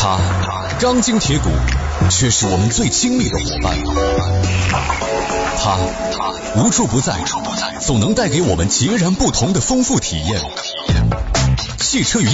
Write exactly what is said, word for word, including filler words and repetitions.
它钢筋铁骨，却是我们最亲密的伙伴。它无处不在，总能带给我们截然不同的丰富体验。汽车与